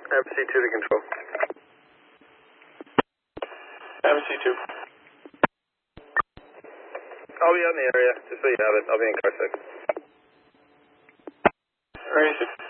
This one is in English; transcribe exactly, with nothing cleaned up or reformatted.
M C two to control. M C two. I'll be on the area, just so you have it. I'll be in car six. Area six.